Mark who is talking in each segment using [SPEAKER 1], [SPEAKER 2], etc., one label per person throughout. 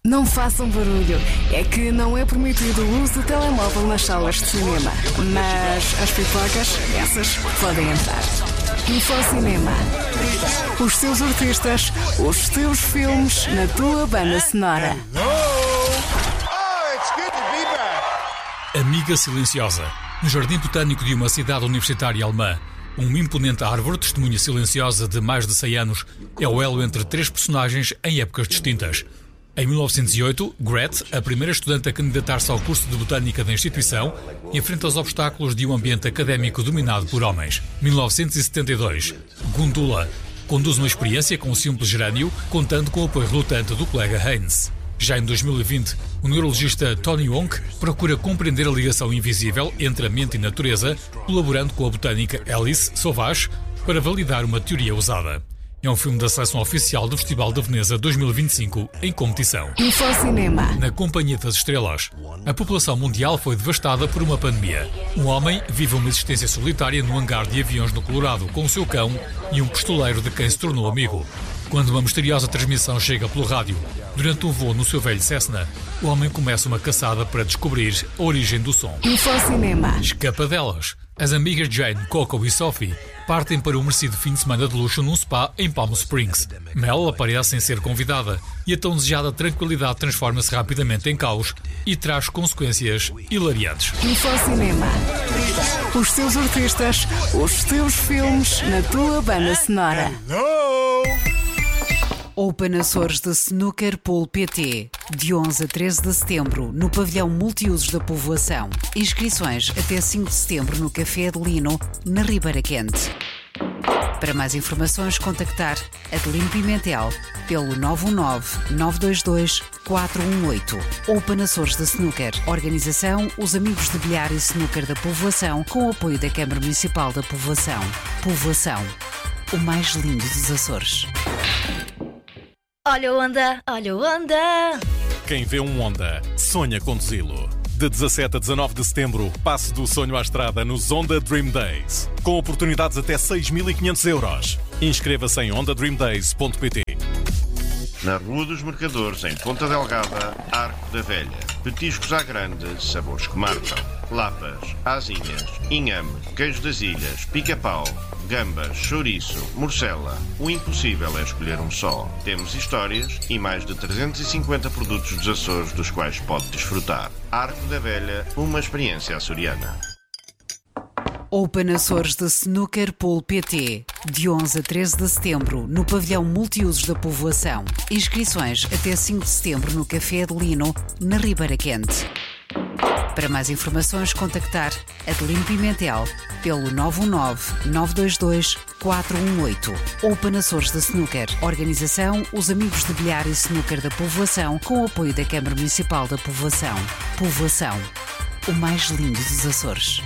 [SPEAKER 1] Não façam barulho, é que não é permitido o uso do telemóvel nas salas de cinema. Mas as pipocas, essas podem entrar. Infocinema. Os teus artistas, os teus filmes na tua banda sonora.
[SPEAKER 2] Amiga Silenciosa. No Jardim Botânico de uma cidade universitária alemã, uma imponente árvore, testemunha silenciosa de mais de 100 anos, é o elo entre três personagens em épocas distintas. Em 1908, Grethe, a primeira estudante a candidatar-se ao curso de Botânica da instituição, enfrenta os obstáculos de um ambiente académico dominado por homens. 1972, Gundula conduz uma experiência com um simples gerânio, contando com o apoio relutante do colega Heinz. Já em 2020, o neurologista Tony Wonk procura compreender a ligação invisível entre a mente e natureza, colaborando com a botânica Alice Sauvage para validar uma teoria usada. É um filme da seleção oficial do Festival de Veneza 2025 em competição.
[SPEAKER 1] Infocinema.
[SPEAKER 2] Na Companhia das Estrelas, a população mundial foi devastada por uma pandemia. Um homem vive uma existência solitária no hangar de aviões no Colorado com o seu cão e um pistoleiro de quem se tornou amigo. Quando uma misteriosa transmissão chega pelo rádio, durante um voo no seu velho Cessna, o homem começa uma caçada para descobrir a origem do som.
[SPEAKER 1] Infocinema.
[SPEAKER 2] Escapa delas. As amigas Jane, Coco e Sophie partem para um merecido fim de semana de luxo num spa em Palm Springs. Mel aparece sem ser convidada e a tão desejada tranquilidade transforma-se rapidamente em caos e traz consequências hilariantes.
[SPEAKER 1] Infocinema. Os teus artistas, os teus filmes na tua banda sonora. Open Açores de Snooker Pool PT, de 11 a 13 de setembro, no pavilhão multiusos da povoação. Inscrições até 5 de setembro no Café de Lino, na Ribeira Quente. Para mais informações, contactar Adelino Pimentel pelo 919-922-418. Open Açores de Snooker. Organização Os Amigos de Bilhar e Snooker da Povoação, com o apoio da Câmara Municipal da Povoação. Povoação, o mais lindo dos Açores.
[SPEAKER 3] Olha o Honda, olha o Honda.
[SPEAKER 4] Quem vê um Honda, sonha conduzi-lo. De 17 a 19 de setembro, passe do sonho à estrada nos Honda Dream Days. Com oportunidades até 6.500 euros. Inscreva-se em hondadreamdays.pt.
[SPEAKER 5] Na Rua dos Mercadores, em Ponta Delgada, Arco da Velha. Petiscos à grande, sabores que marcam. Lapas, asinhas, inhame, queijo das ilhas, pica-pau, gambas, chouriço, morcela. O impossível é escolher um só. Temos histórias e mais de 350 produtos dos Açores dos quais pode desfrutar. Arco da Velha, uma experiência açoriana.
[SPEAKER 1] Open Açores de Snooker Pool PT, de 11 a 13 de setembro, no pavilhão multiusos da povoação. Inscrições até 5 de setembro no Café de Lino, na Ribeira Quente. Para mais informações, contactar Adelino Pimentel pelo 919-922-418. Open Açores de Snooker. Organização Os Amigos de Bilhar e Snooker da Povoação, com o apoio da Câmara Municipal da Povoação. Povoação, o mais lindo dos Açores.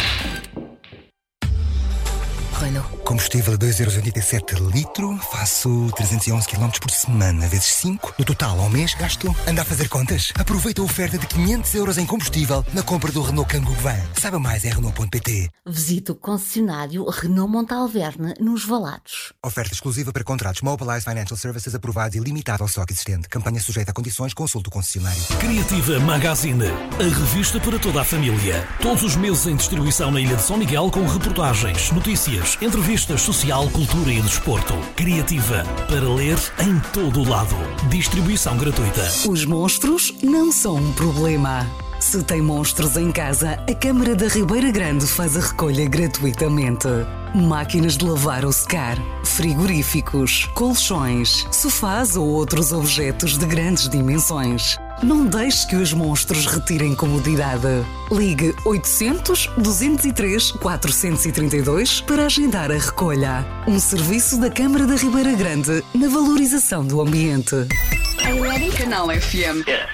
[SPEAKER 6] Renault. Combustível a 2,87€ litro, faço 311 km por semana, vezes 5. No total, ao mês, gasto. Anda a fazer contas? Aproveita a oferta de 500€ em combustível na compra do Renault Kangoo Van. Saiba mais em Renault.pt.
[SPEAKER 3] Visite o concessionário Renault Montalverne, nos Valados.
[SPEAKER 6] Oferta exclusiva para contratos Mobilize Financial Services aprovados e limitada ao estoque existente. Campanha sujeita a condições, consulte o concessionário.
[SPEAKER 7] Criativa Magazine, a revista para toda a família. Todos os meses em distribuição na Ilha de São Miguel, com reportagens, notícias, entrevistas, social, cultura e desporto. Criativa, para ler em todo o lado. Distribuição gratuita.
[SPEAKER 1] Os monstros não são um problema. Se tem monstros em casa, a Câmara da Ribeira Grande faz a recolha gratuitamente. Máquinas de lavar ou secar, frigoríficos, colchões, sofás ou outros objetos de grandes dimensões. Não deixe que os monstros retirem comodidade. Ligue 800-203-432 para agendar a recolha. Um serviço da Câmara da Ribeira Grande na valorização do ambiente.
[SPEAKER 8] Canal FM.